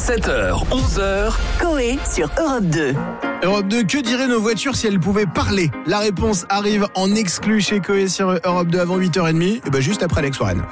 7h, 11h. Coé sur Europe 2. Europe 2, que diraient nos voitures si elles pouvaient parler ? La réponse arrive en exclu chez Coé sur Europe 2 avant 8h30, et juste après Alex Warren.